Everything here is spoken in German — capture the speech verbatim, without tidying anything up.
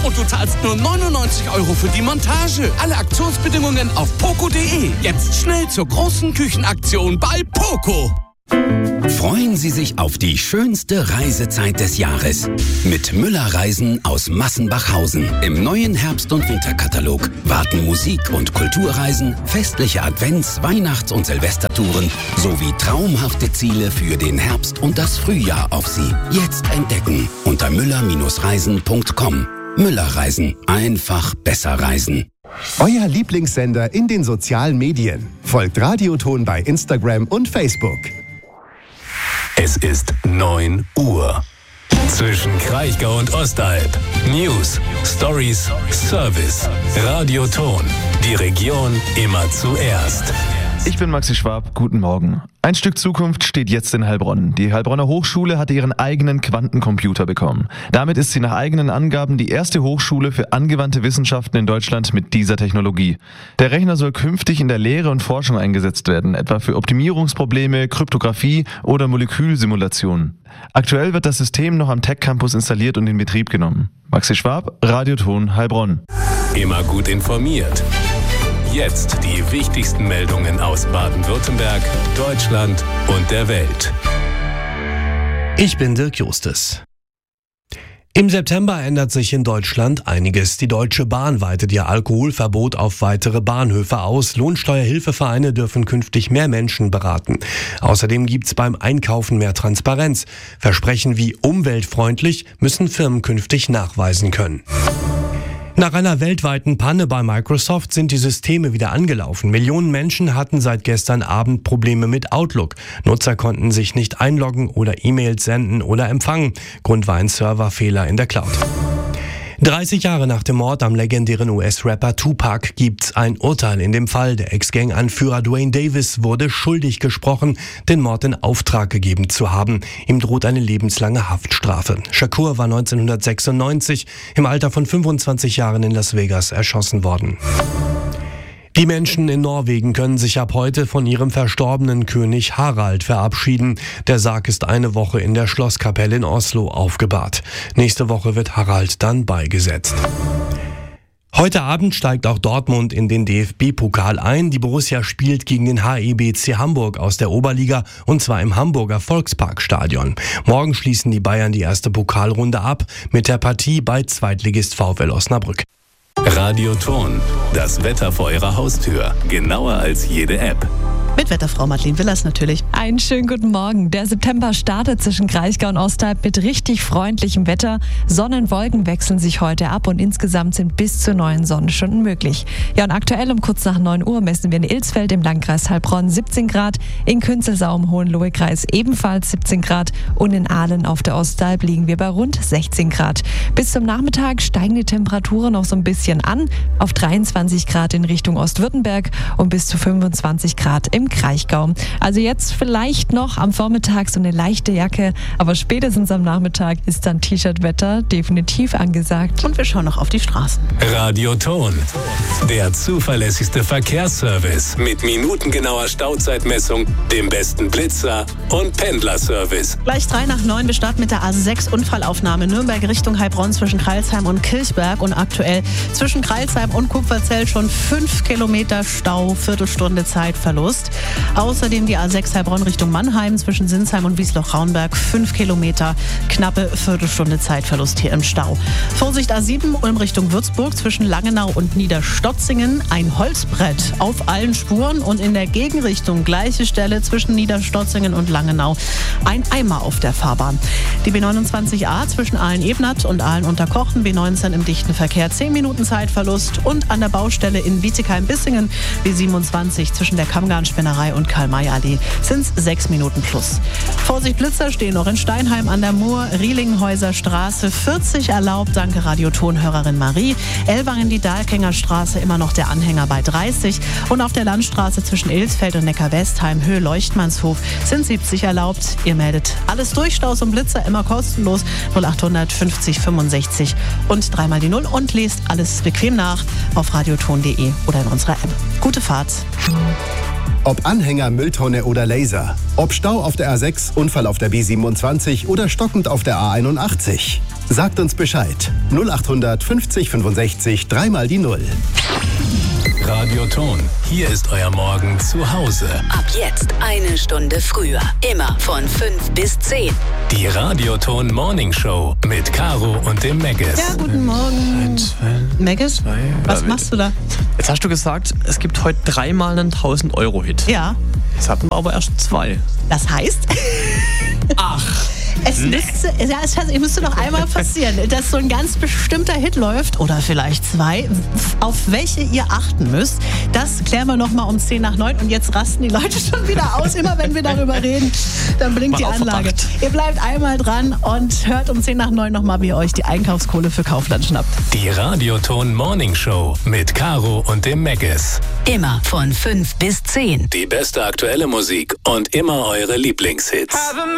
und du zahlst nur neunundneunzig Euro für die Montage. Alle Aktionsbedingungen auf poco punkt de. Jetzt schnell zur großen Küchenaktion bei Poco. Freuen Sie sich auf die schönste Reisezeit des Jahres. Mit Müller-Reisen aus Massenbachhausen. Im neuen Herbst- und Winterkatalog warten Musik- und Kulturreisen, festliche Advents-, Weihnachts- und Silvestertouren sowie traumhafte Ziele für den Herbst und das Frühjahr auf Sie. Jetzt entdecken unter müller Reisen punkt com. Müller-Reisen. Einfach besser reisen. Euer Lieblingssender in den sozialen Medien. Folgt Radioton bei Instagram und Facebook. Es ist neun Uhr. Zwischen Kraichgau und Ostalb. News, Stories, Service. Radioton. Die Region immer zuerst. Ich bin Maxi Schwab, guten Morgen. Ein Stück Zukunft steht jetzt in Heilbronn. Die Heilbronner Hochschule hat ihren eigenen Quantencomputer bekommen. Damit ist sie nach eigenen Angaben die erste Hochschule für angewandte Wissenschaften in Deutschland mit dieser Technologie. Der Rechner soll künftig in der Lehre und Forschung eingesetzt werden, etwa für Optimierungsprobleme, Kryptographie oder Molekülsimulationen. Aktuell wird das System noch am Tech Campus installiert und in Betrieb genommen. Maxi Schwab, Radioton Heilbronn. Immer gut informiert. Jetzt die wichtigsten Meldungen aus Baden-Württemberg, Deutschland und der Welt. Ich bin Dirk Justes. Im September ändert sich in Deutschland einiges. Die Deutsche Bahn weitet ihr Alkoholverbot auf weitere Bahnhöfe aus. Lohnsteuerhilfevereine dürfen künftig mehr Menschen beraten. Außerdem gibt's beim Einkaufen mehr Transparenz. Versprechen wie umweltfreundlich müssen Firmen künftig nachweisen können. Nach einer weltweiten Panne bei Microsoft sind die Systeme wieder angelaufen. Millionen Menschen hatten seit gestern Abend Probleme mit Outlook. Nutzer konnten sich nicht einloggen oder E-Mails senden oder empfangen. Grund war ein Serverfehler in der Cloud. dreißig Jahre nach dem Mord am legendären U S-Rapper Tupac gibt's ein Urteil in dem Fall. Der Ex-Gang-Anführer Dwayne Davis wurde schuldig gesprochen, den Mord in Auftrag gegeben zu haben. Ihm droht eine lebenslange Haftstrafe. Shakur war neunzehnhundertsechsundneunzig im Alter von fünfundzwanzig Jahren in Las Vegas erschossen worden. Die Menschen in Norwegen können sich ab heute von ihrem verstorbenen König Harald verabschieden. Der Sarg ist eine Woche in der Schlosskapelle in Oslo aufgebahrt. Nächste Woche wird Harald dann beigesetzt. Heute Abend steigt auch Dortmund in den D F B-Pokal ein. Die Borussia spielt gegen den H I B C Hamburg aus der Oberliga und zwar im Hamburger Volksparkstadion. Morgen schließen die Bayern die erste Pokalrunde ab mit der Partie bei Zweitligist VfL Osnabrück. Radioton. Das Wetter vor Ihrer Haustür. Genauer als jede App. Mit Wetterfrau Madeleine Willers natürlich. Einen schönen guten Morgen. Der September startet zwischen Kraichgau und Ostalb mit richtig freundlichem Wetter. Sonne und Wolken wechseln sich heute ab und insgesamt sind bis zu neun Sonnenstunden möglich. Ja, und aktuell um kurz nach neun Uhr messen wir in Ilsfeld im Landkreis Heilbronn siebzehn Grad, in Künzelsau im Hohenlohe-Kreis ebenfalls siebzehn Grad und in Ahlen auf der Ostalb liegen wir bei rund sechzehn Grad. Bis zum Nachmittag steigen die Temperaturen noch so ein bisschen an, auf dreiundzwanzig Grad in Richtung Ostwürttemberg und bis zu fünfundzwanzig Grad im Kraichgau. Also jetzt vielleicht noch am Vormittag so eine leichte Jacke, aber spätestens am Nachmittag ist dann T-Shirt-Wetter definitiv angesagt. Und wir schauen noch auf die Straßen. Radioton. Der zuverlässigste Verkehrsservice mit minutengenauer Stauzeitmessung, dem besten Blitzer und Pendlerservice. Gleich drei nach neun, wir starten mit der A sechs Unfallaufnahme Nürnberg Richtung Heilbronn zwischen Kreilsheim und Kilchberg und aktuell zwischen Kreilsheim und Kupferzell schon fünf Kilometer Stau, Viertelstunde Zeitverlust. Außerdem die A sechs Heilbronn Richtung Mannheim zwischen Sinsheim und Wiesloch-Raunberg fünf Kilometer, knappe Viertelstunde Zeitverlust hier im Stau. Vorsicht A sieben Ulm Richtung Würzburg zwischen Langenau und Niederstotzingen ein Holzbrett auf allen Spuren und in der Gegenrichtung gleiche Stelle zwischen Niederstotzingen und Langenau ein Eimer auf der Fahrbahn. Die B neunundzwanzig A zwischen Aalen-Ebnat und Aalen-Unterkochen, B neunzehn im dichten Verkehr zehn Minuten Zeitverlust und an der Baustelle in Bietigheim-Bissingen B siebenundzwanzig zwischen der Kammgarn-Spinnerei und Karl-May-Allee sind es sechs Minuten plus. Vorsicht Blitzer stehen noch in Steinheim an der Mur, Rielinghäuser Straße vierzig erlaubt, danke Radioton-Hörerin Marie. Elwangen die Dahlkänger Straße immer noch der Anhänger bei dreißig und auf der Landstraße zwischen Ilsfeld und Neckar-Westheim Höhe Leuchtmannshof sind siebzig erlaubt. Ihr meldet alles durch, Staus und Blitzer immer kostenlos null achthundert fünfzig fünfundsechzig und dreimal die Null und lest alles bequem nach auf radioton punkt de oder in unserer App. Gute Fahrt. Ob Anhänger, Mülltonne oder Laser. Ob Stau auf der A sechs, Unfall auf der B siebenundzwanzig oder stockend auf der A einundachtzig. Sagt uns Bescheid. null acht hundert fünfzig fünfundsechzig, dreimal die Null. Radioton. Hier ist euer Morgen zu Hause. Ab jetzt eine Stunde früher. Immer von fünf bis zehn. Die Radioton Morning Show mit Caro und dem Megas. Ja, guten Morgen. Megas, was machst du da? Jetzt hast du gesagt, es gibt heute dreimal einen tausend Euro Hit. Ja. Jetzt hatten wir aber erst zwei. Das heißt? Ach. Es müsste, ja, es müsste noch einmal passieren, dass so ein ganz bestimmter Hit läuft oder vielleicht zwei, auf welche ihr achten müsst. Das klären wir noch mal um zehn nach neun und jetzt rasten die Leute schon wieder aus. Immer wenn wir darüber reden, dann blinkt die Anlage. Ihr bleibt einmal dran und hört um zehn nach neun noch mal, wie ihr euch die Einkaufskohle für Kaufland schnappt. Die Radioton Morning Show mit Caro und dem Megas. Immer von fünf bis zehn. Die beste aktuelle Musik und immer eure Lieblingshits.